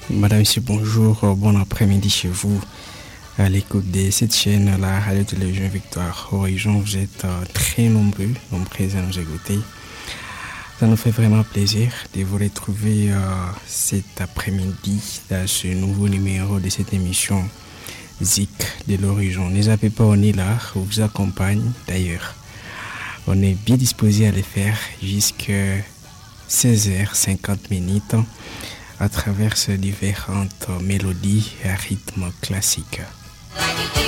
Madame, monsieur, bonjour, bon après-midi chez vous. À l'écoute de cette chaîne, la radio-télévision Victoire Horizon, vous êtes très nombreux à nous écouter. Ça nous fait vraiment plaisir de vous retrouver cet après-midi dans ce nouveau numéro de cette émission Zik de l'Horizon. Ne zappez pas, on est là, on vous accompagne d'ailleurs. On est bien disposé à le faire jusqu'à 16h50 à travers ces différentes mélodies et rythmes classiques.